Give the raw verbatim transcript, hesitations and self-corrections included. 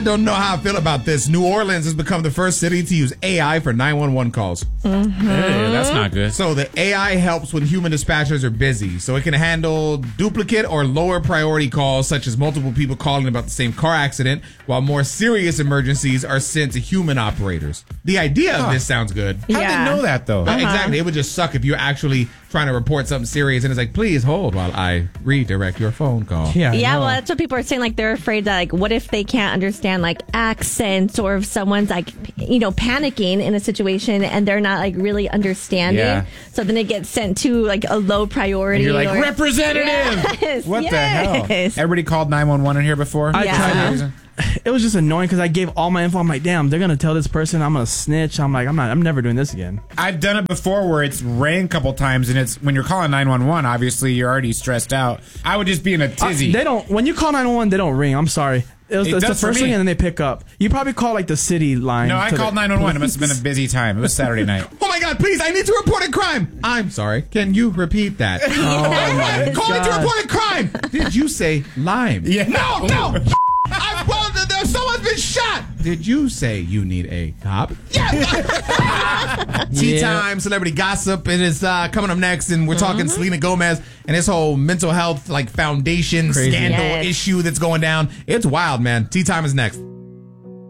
don't know how I feel about this. New Orleans has become the first city to use A I for nine one one calls. Mm-hmm. Hey, that's not good. So the A I helps when human dispatchers are busy. So it can handle duplicate or lower priority calls, such as multiple people calling about the same car accident, while more serious emergencies are sent to human operators. The idea huh. of this sounds good. How yeah. do they know that, though? Uh-huh. Exactly. It would just suck if you're actually trying to report something serious and it's like, please hold while I redirect your phone call. Yeah, yeah well, that's what people are saying. Like, they're afraid that, like, what if they can't understand, like, accents, or if someone's, like, you know, panicking in a situation and they're not, like, really understanding. Yeah. So then it gets sent to, like, a low priority. And you're like, or, representative! Yes, what yes. the hell? Everybody called nine one one in here before? I yeah. tried it. It was just annoying because I gave all my info. I'm like, damn, they're gonna tell this person I'm gonna snitch. I'm like, I'm not. I'm never doing this again. I've done it before where it's rang a couple times, and it's when you're calling nine one one. Obviously, you're already stressed out. I would just be in a tizzy. Uh, they don't. When you call nine one one, they don't ring. I'm sorry. It was It it's the does for first me. thing, and then they pick up. You probably call like the city line. No, I to called the- nine one one. It must have been a busy time. It was Saturday night. Oh my God, please, I need to report a crime. I'm sorry. Can you repeat that? Oh my Call me to God. report a crime. Did you say lime? Yeah. No, no. I, well, th- th- someone's been shot. Did you say you need a cop? Yes. Tea Yeah. time, celebrity gossip. It is uh, coming up next, and we're talking Selena Gomez and this whole mental health like foundation Crazy. scandal Yes. issue that's going down. It's wild, man. Tea time is next.